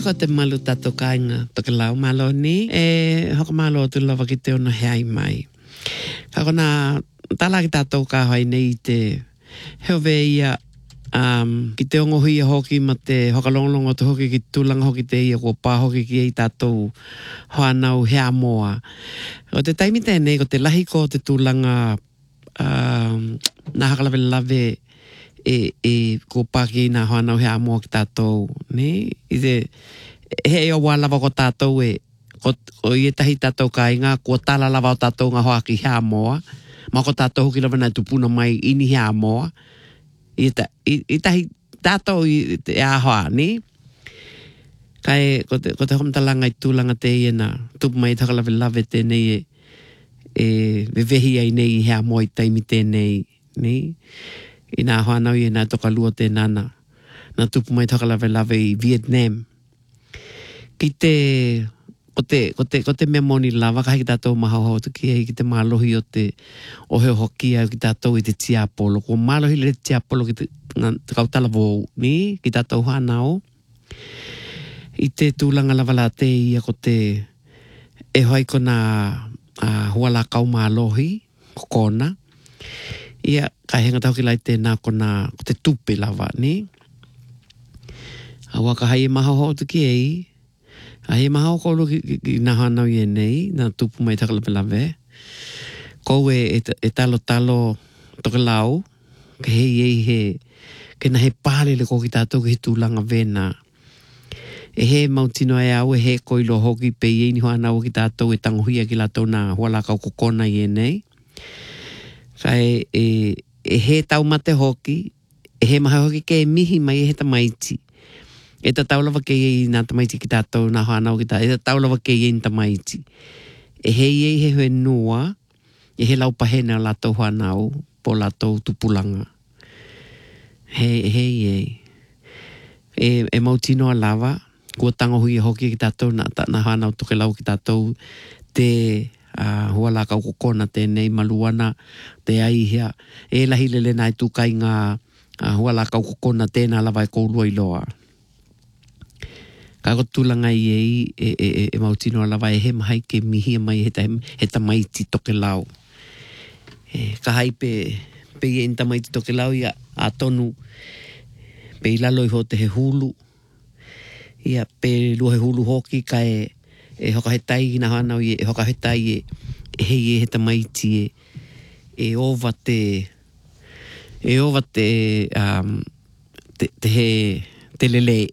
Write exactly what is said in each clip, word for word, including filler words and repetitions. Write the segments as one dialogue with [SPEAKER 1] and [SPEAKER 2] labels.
[SPEAKER 1] ko te malu tato kainga toke lau malo ni. E hoko malo tu lava ki te ona hei mai. Ka kona tala ki tato ka hoi nei te heo ia um, ki te ongo hui hoki ma te hokalongolongo te hoki ki tūlanga hoki te ia ko pā hoki ki ei tatou hoanau hea moa. O te taimi tēnei ko te lahi ko te tūlanga um, nā hakalawe lawe e, e ko pāki nā hoanau hea moa ki tātou. Ne? I te he o wālawa ko tātou e ko, o i e tahi tātou ka inga ko tala lawa o tātou ngā hoaki hea moa. Ma ko tātou hoki lawa nai tupuna mai ini hea moa. I, ta, i, i tahi tātou i te ahoa, ni? Kai ko te, ko te homtalanga i tūlanga te iena tupu mai takalawe lawe tēnei e e vevehi ai nei hea moa i taimi tēnei, ni? I nā hoanau i e nā toka lua te nana. Nā tupu mai takalawe lawe i Vietnam. Ki te, ko te, ko te, ko te mea moni lava, kai ki tātou mahauhau te ki ki te mālohi o te ohe hoki au ki tātou i te tiapolo. Ko mālohi le te tiapolo ki te, te kautala vōu, ni? Ki tātou hānau. I te tūlanga lava la te ia ko te e hoi ko nā uh, huala kau mālohi, ko kona. Ia, kai henga tau ki lai te nā ko nā, ko te tupe lava, ni? Awa ka hai e mahauhau te ki ei. A he maha o kolo ki, ki, ki nā hanau i e nei, nā tupu mai takalawe lawe. Kou e, e, e talo talo toke lau, ke hei ei he, ke na he pālele ko ki tātou ki he tūlanga vena. E he mautino e au, e he koilo hoki pe i ni hanau ki tātou e tangohia ki lātou nā hualakau kokona i e nei. Kai e, e he tau mate hoki, e he maha hoki ke e mihi mai e he tamaiti. E ta taulawa ke i nā tamaiti ki tātou nā whanau ki tātou. E ta taulawa ke i nā tamaiti. E hei ei he hoe noa, e he laupahene o lātou whanau po lātou tupulanga. Hei, hei ei. E, e mautino a lava, kua tangohui e hoki ki tātou nā, nā whanau toke lau ki tātou te uh, hualakau kokona tēnei maluana, te aihia. E lahi lele nai tūkai ngā uh, hualakau kokona tēnā lava e koulua i loa. Ka ko tūlanga i ei e, e, e, e mautino ala vai he mahai ke mihia mai he, ta, he tamaiti toke lau. E, ka hai pe, pe i e tamaiti toke lau i a, a tonu pe i lalo i ho te he hulu. Ia pe lua he hulu hoki ka e, e hoka he tai na hanau i e, e hoka he tai e, e hei e he tamaiti e, e ova te e ova te, um, te, te he te lele.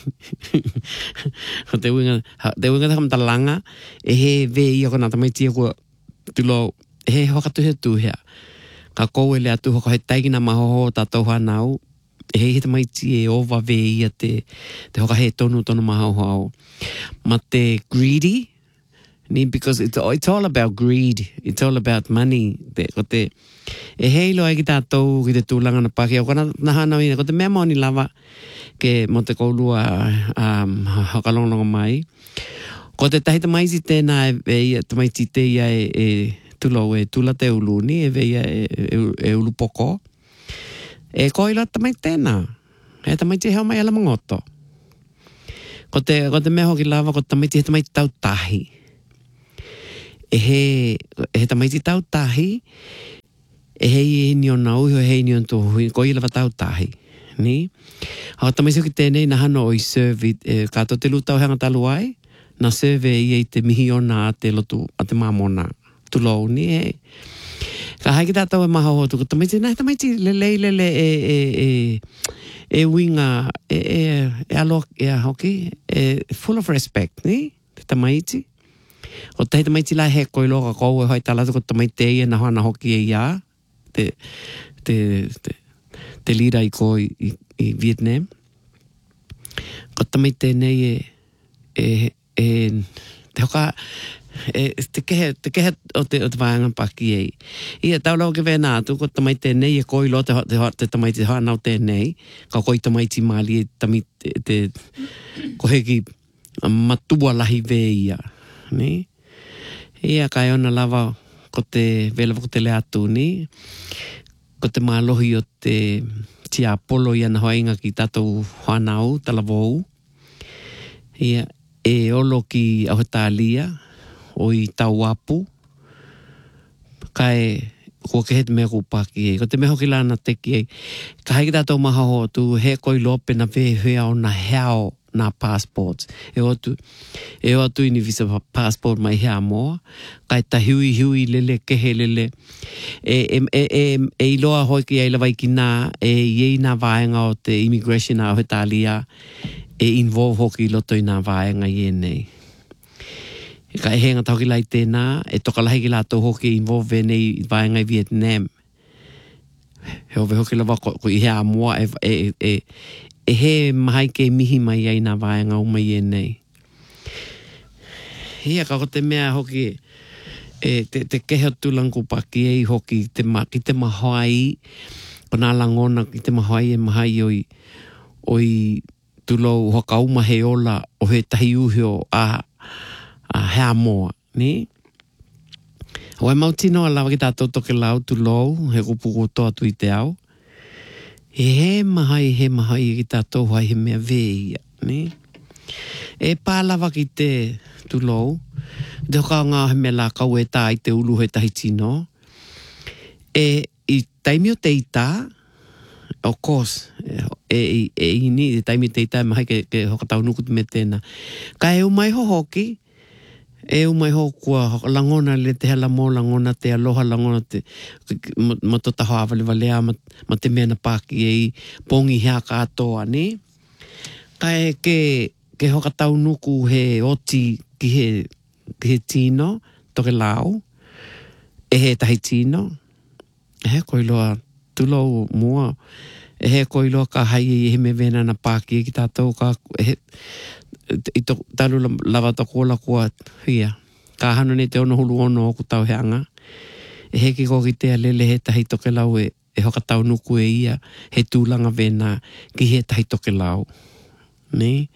[SPEAKER 1] te winga, te winga te kamtalanga, e he vei o kona tamaiti e kua tulo, e he hoka tuhe tuhea. Ka kou e le atu hoka he taigina mahoho tātou hanau, e he he tamaiti e ova vei a te, te hoka he tonu tonu mahoho. Ma te greedy, ni, because it's, it's all about greed. It's all about money. Te, ko te, e hei loa ki tātou ki te tūlanga na paki, o kona nahanau ina, ko te mea moni lava, ke mo te koulua um, hakalongonga mai. Ko te tahi tamaiti tēnā e, e tamaiti te ia e, e tulo e tula te ulu ni, e veia e, e, e ulu poko. E koila tamaiti tēnā. E tamaiti heo mai ala mangoto. Ko te, ko te mea hoki lava, ko tamaiti he tamaiti tau tahi. E he, he tamaiti tau tahi, e hei e ni o nau, e hei ni o tohui, koila va tau tahi. Ni? Hau tamaisi ki tēnei na hano o i serve e, kato te lutau hanga talu ai, na serve i e te mihi o nā te lotu a te mamona tulou ni e. Ka hai ki tātou e maha hotu, ko tamaisi, nai tamaisi lele lele e, e, e, e winga, e, e, e alo, e a hoki, e full of respect, ni? Te tamaiti. O te tamaiti la he koi loka kou e hoi talatu ko tamaiti e na hana hoki e ia, te, te, te, te lira i ko i, i, i Vietnam. Ko tamai tēnei e, e, e te hoka, e, te kehe, te kehe o te, o te vāanga paki ei. Ia taulau ke vena atu, ko tamai tēnei e koi lo te, te, te tamai te hanau tēnei, ka koi tamai ti mali e tami te, te ko heki matua lahi veia. Ni? Ia kai ona lava ko te vela ko te le atu ni. Ko te mālohi o te tia polo i ana hoinga ki tātou whanau, talavou. Ia, e olo ki Australia, o i Tauapu, kai ko ke het me ko paki e. Ko te meho ki lana te ki e. Ka haiki tātou maha ho tu he koi lope na ve hea o na heo na passports. E o tu, e o tu ini visa passport mai hea moa. Kai ta hui hui lele kehe lele. E, e, e, e, e iloa hoi ki eila vai ki nā, e iei nā vaenga o te immigration a Australia, e involve hoki loto i nā vaenga i e nei. Ka e henga tau ki lai tēnā, e toka lahi ki lātou hoki involve nei vaenga i Vietnam. He ove hoki lawa ko, ko i hea mua e, e, e, e he mahai ke mihi mai ai nā vaenga o mai e nei. Hia ka ko te mea hoki, e, te, te kehe tulangu paki e hoki te ma, ki te mahai, ko nā langona ki te mahai e mahai oi, oi tulou hoka uma he ola o he tahi uhio a a hea moa, ni? Hoi mau tino a lawa ki tātou toke lau tu lou, he kupu kotoa tui te au. E he mahai, he mahai ki tātou hai he mea veia, ni? E pā lawa ki te tu lou, te hoka ngā he mea la kau e tā i te ulu he tahi tino. E i taimi o te ita, of course, e, e, e ini, e taimi te ita, mahai ke, ke hoka tau nuku me tēnā. Ka e umai ho hoki, e umai ho kua langona le te hala mō langona te aloha langona te ma tota hoa wale walea ma, ma te mea na pāki e i pongi hea katoa, ne? Ka e ke, ke hoka tau nuku he oti ki he, ki he tino, toke lau, e he tahi tino, e he koiloa tulou mua, e he koiloa ka hai e he me vena na pāki e ki tātou ka e he, i to talu lava to kola kua hia ka hano ne te ono hulu ono ku tau heanga e he ki ko ki te lele he tahi toke lau e, e hoka tau nuku e ia he tūlanga vena ki he tahi toke lau ne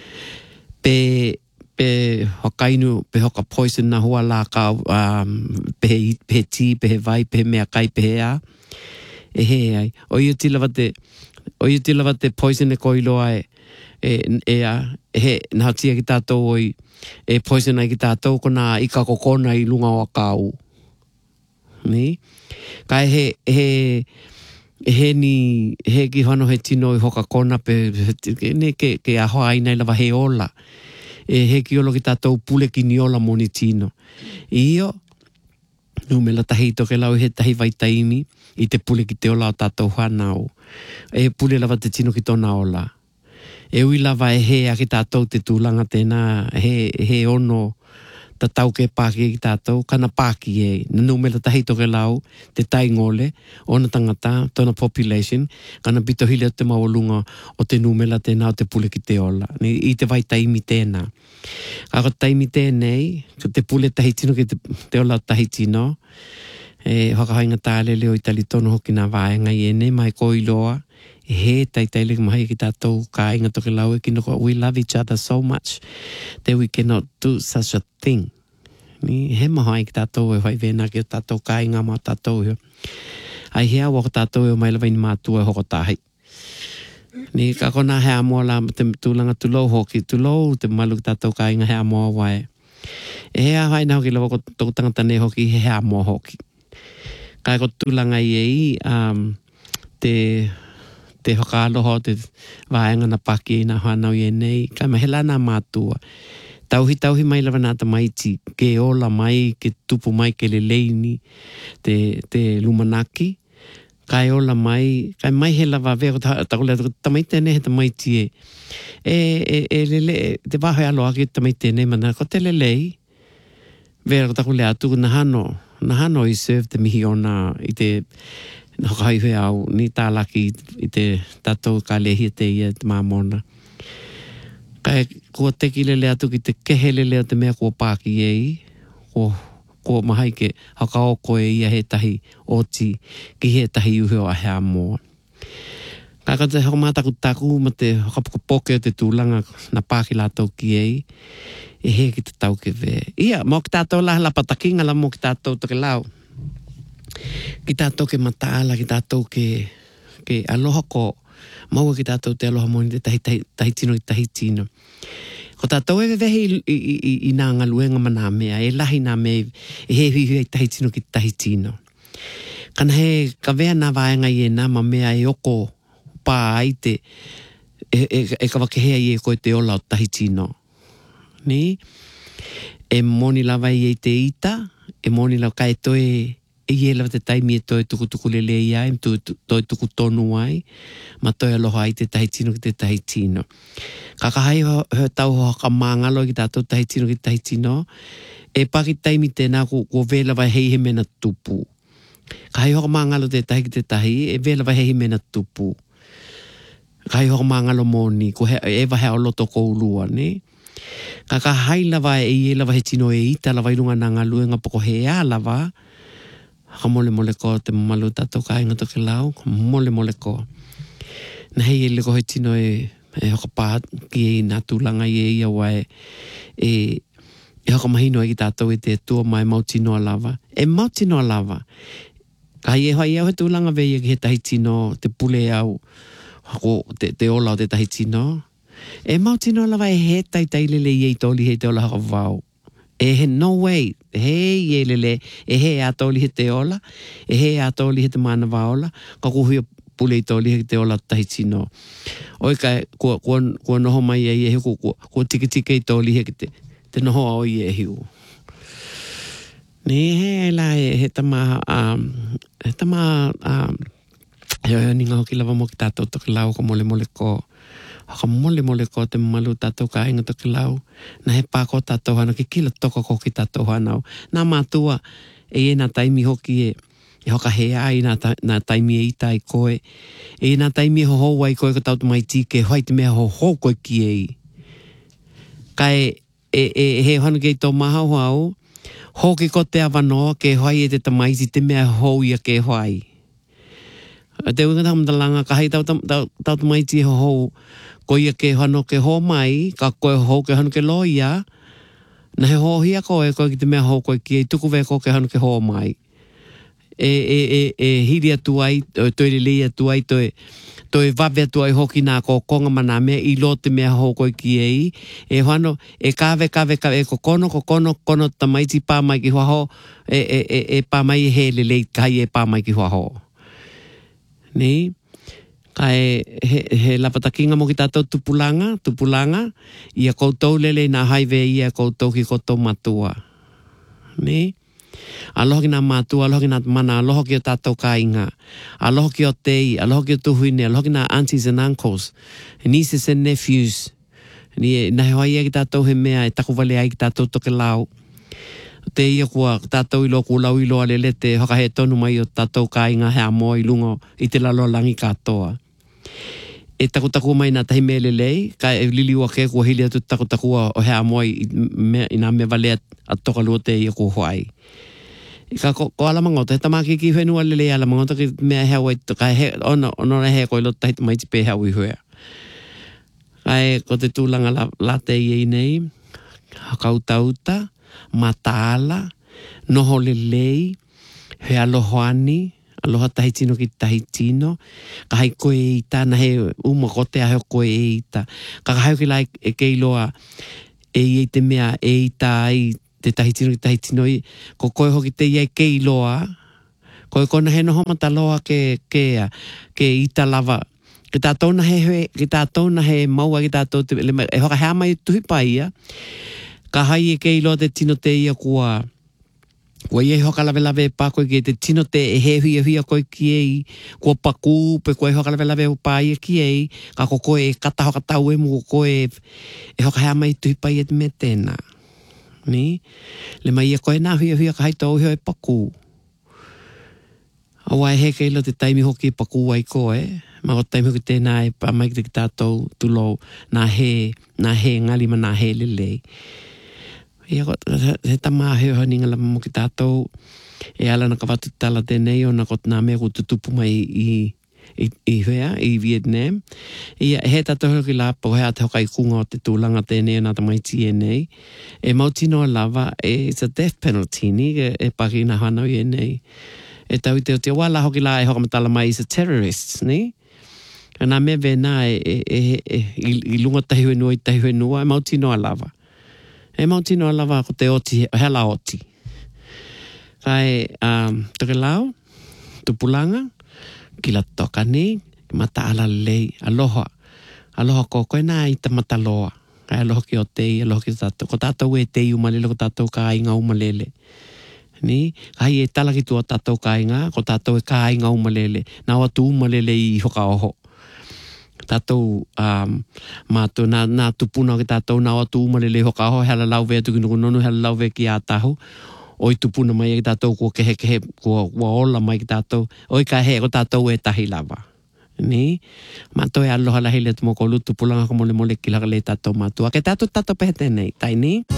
[SPEAKER 1] pe pe hokainu pe hoka poison na hua la ka um, pe, pe ti pe he vai pe he mea kai pe hea e he ai o iu tilava te o iu tilava te poison e koiloa e e e a he na tia ki tātou oi e poison ai ki tātou ko nā ika kokona i lunga o kau ni kai he he he ni he ki hono he tino i hoka kona pe ne ke ke a hoa ina i lava he ola e he ki olo ki tātou pule ki ni ola mo ni tino io no me la tahi toke lau he tahi vai taimi i te pule ki te ola o tātou whanau e pule lava te tino ki tona ola e ui lava e he a ki tātou te tūlanga tēnā, he, he ono ta tau ke pāki e ki tātou, kana pāki e, na numela tahi toke lau, te tai ngole, ona tangata, tona population, kana pito hile o te mawalunga o te numela tēnā o te pule ki te ola, ni, i te vai taimi tēnā. Kako taimi tēnei, te pule tahi tino ki te, te ola tahi tino, e whakahainga tālele o i tali tono hoki nā vaenga i ene, mai koiloa, he tai tai le mai ki tātou ka inga toke lau e kino ko we love each other so much that we cannot do such a thing ni he mahai ki tātou e vai vena ki tātou ka inga ma tātou he ai hea wako tātou e o mai lawa ini mātua e hoko tahi ni ka kona hea moa la te tūlanga tulou hoki tulou te malu ki tātou ka inga hea moa wae e hea hai na hoki lawa ko tōku tangata ne hoki he hea moa hoki ka ko tūlanga i e i um, te te hoka aloha te vaenga na paki e na whanau i e nei, kai mahela nā mātua. Tauhi tauhi mai lawa nā ta maiti, ke ola mai, ke tupu mai, ke le leini, te, te lumanaki, kai ola mai, kai mai he lawa veo, tako lea, ta maite ne he ta maiti e, e, e, e lele, te waho e aloha ki ta maite ne, mana ko te lelei, veo tako lea, tu na hano, na hano i serve te mihi ona i te, no kai he au ni tā laki i te tātou ka lehi te ia te māmona. Kai kua teki lele atu ki te kehe lele o te mea kua pāki e i, kua, kua mahai ke haka oko e ia he tahi oti ki he tahi uheo a hea moa. Kai ka te hoko mātaku taku ma te haka poke o te tūlanga na pāki lātou ki e i, e he ki te tau ke ve. Ia, mō ki tātou laha la patakinga la mō ki tātou toke lau. Ki tātou ke mataala, ki tātou ke, ke aloha ko, maua ki tātou te aloha moni te tahi, tahi, tahi tino i tahi tino. Ko tātou e vehi i, i, i, i nā ngaluenga mana mea, e lahi nā me e he hui hui tahi tino ki tahi tino. Kana he ka vea nā vaenga i e nā ma mea e oko pā ai te e, e, e ka wakehea i e koe te ola o tahi tino. Ni? E moni lava i e te ita, e moni lava ka e toe e ie lava te taimi e toi tuku tuku lele i ai, toi tuku tonu ai, ma toi aloha ai te tahi tino ki te tahi tino. Ka kahai ho, ho tau ho ka māngalo ki tātou tahi tino ki tahi tino, e paki taimi tēnā ko, ko vela vai hei he mena tupu. Ka hai ho ka māngalo te tahi ki te tahi, e vela vai hei he mena tupu. Ka hai ho ka māngalo mōni, ko he, e vahe o loto kou lua, ne? Ka kahai lava e ie lava he tino e ita lava ilunga nā ngā luenga poko he a lava, ka mole mole ko te malu tātou ka inga toke lau, ka mole mole ko. Na hei e leko he tino e, e hoka pāt ki e nā tūlanga i e ia wae, e, e hoka mahino e ki tātou e te tua mai mau tinoa lava. E mau tinoa lava. Ka hei e hoa i au he tūlanga vei e ki he tahi tino, te pule au, hako te, te ola o te tahi tino. E mau tinoa lava e he tai tai lele i e tōli he te ola haka vau. E he no way, he i e lele, e he a tōli he te ola, e he a tōli he te mana vaola, ka kuhui pule i tōli he te ola tahi tino. Oi kai, kua, kua, kua noho mai e i e hiu, kua, kua tiki tiki i tōli he te, te noho au i e hiu. Ni he la e he tama, um, he tama, um, he o ninga hoki lava mo ki tātou toki lau ko mole mole ko. Haka mole mole ko te malu tātou ka inga toki lau. Na he pāko tātou hanau, ki kila toko ko ki tātou hanau. Nā mātua e e nā taimi hoki e, e hoka hea ai nā, ta, nā taimi e ita i koe. E nā taimi e hoho ai koe ka tautu mai tike, hoi te mea hoho koe ki e. Kai e, e, he hanu kei tō mahau hau, hoki ko te awanoa ke hoi e te tamaiti te mea hou ia ke hoi. Te unga tamadalanga, ka hei tautu mai ti ho hou, ko ia ke hano ke ho mai, ka koe ho ke hano ke lo ia, na he ho hia koe, koe ki te mea ho koe ki e tuku vea ko ke hano ke ho mai. E, e, e, e hiri atu ai, toi le lei atu ai, toi, toi vawe atu ai hoki nā ko konga mana mea, i lo te mea ho koe ki e i, e hano, e kawe, kawe, kawe, e ko kono, ko kono, kono tamaiti pā mai ki huaho, e, e, e, e pā mai he le lei, kai e pā mai ki huaho. Ni, kai he, he lapatakinga mo ki tātou tupulanga, tupulanga, ia koutou lele nā haiwe ia koutou ki koto matua. Ni, aloha ki nā matua, aloha ki nā mana, aloha ki o tātou ka inga, aloha ki o tei, aloha ki o tuhuine, aloha ki nā aunties and uncles, nieces and nephews, ni, nā hoa ia ki tātou he mea, e taku wale ai ki tātou toke lau. Te ia kua tātou ilo kulau ilo alele te haka he tonu mai o tātou ka inga hea moa i lungo i te lalo langi katoa. E taku taku mai nā tahi mele lei, ka e liliua ke kua hili atu taku taku o hea moa i, me, i nā me vale at toka lua te ia kua hoai. I ka ko, ko alamangota, he tamaki ki whenua lele alamangota ki mea hea wai, ka he, ono, ono na hea koe lo tahi mai tipe hea ui huea. Ka e ko te tūlanga la, la te i nei, hakauta uta, mataala, noho lelei, he alohoani, aloha tahi tino ki tahi tino, ka hai koe e ita, na he uma kote a heo koe e ita. Ka hai ki lai e keiloa e i te mea e ita ai te tahi tino ki tahi tino i, ko koe hoki te iai keiloa, koe kona he noho mataloa ke, ke, ke ita lava, ki tātou na he, ki tātou na he maua ki tātou, e hoka hea mai tuhi pa ia, ka hai e kei loa te tino te ia kua, kua ie hoka lawe lawe e pā koe ki e te tino te e he hui hui a koe ki ei, kua paku pe koe hoka lawe lawe o pā ia ki ei, ka ko koe e kata hoka tau e mu ko koe e, e hoka hea mai tuhi pa ia te me tēnā. Ni? Le mai ia koe nā hui hui a ka hai tau heo e paku. Awa e he kei loa te taimi hoki e paku ai koe, ma o taimi hoki tēnā e pā mai ki te tātou tulo nā he, nā he ngali ma nā he lelei. Ia ko, he tama heo haninga lama mo ki tātou, e ala na ka watu tala tēnei o na ko nā mea ko tutupu mai i, i, i hea, i Vietnam. Ia he tātou heo ki lāpo, he ate hoka i kunga o te tūlanga tēnei o nā tamai tia nei. E mautino lava, e, it's a death penalty ni, e, e paki na hanau i nei. E tau i te o te wala hoki la e hoka matala mai is a terrorist, ni? Nā mea vena e, e, e, e, i, i lunga tahi wenua i tahi wenua, e mauti noa lava. E mauti noa lava ko te oti, hela oti. Kai, um, toke lao, tupulanga, ki la toka ni, mata ala lei, aloha. Aloha ko koe nā i ta mata loa. Kai aloha ki o tei, aloha ki tatou. Ko tatou e tei umalele, ko tatou ka inga umalele. Ni, kai e tala ki tua tatou ka inga, ko tatou e ka inga umalele. Nā watu umalele i hoka oho. Tatou, um, mātou, nā, nā tupuna ki tatou, nā watu umalele i hoka oho, hala lau vea tuki nuku nonu, hala lau vea ki a tahu. Oi tupuna mai ki tatou, kua kehe kehe, kua ola mai ki tatou. Oi ka he, ko tatou e tahi lava. Ni, mātou e aloha lahi le tumo ko lutu pulanga ko mole mole ki laka le tatou mātou. Ake tatou tatou pehe tenei, tai ni?